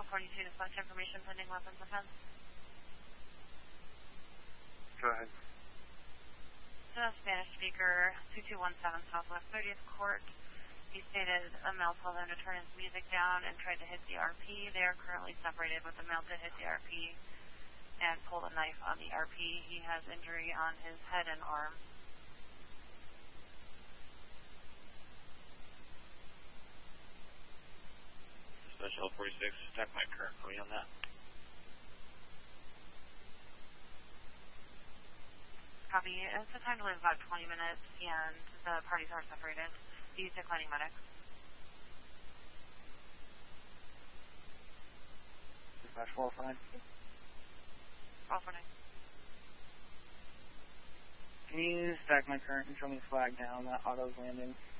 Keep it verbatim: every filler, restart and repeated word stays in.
Special forty-two, dispatch information pending weapons offense. Go ahead. The Spanish speaker, two two one seven Southwest thirtieth Court. He stated a male told him to turn his music down and tried to hit the R P. They are currently separated, but the male did hit the R P and pulled a knife on the R P. He has injury on his head and arm. Special forty-six, check my current for you on that. Copy. It's a time to live about twenty minutes, and the parties are separated. He's declining medics. Dispatch four oh five. four oh nine. Can you stack my current and show me the flag now that auto's landing?